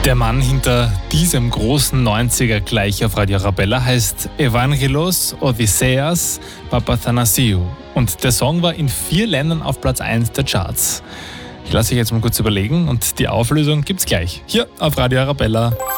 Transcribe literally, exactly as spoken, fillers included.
Der Mann hinter diesem großen neunziger gleich auf Radio Arabella heißt Evangelos Odysseas Papathanassiou und der Song war in vier Ländern auf Platz eins der Charts. Ich lasse euch jetzt mal kurz überlegen und die Auflösung gibt's gleich hier auf Radio Arabella.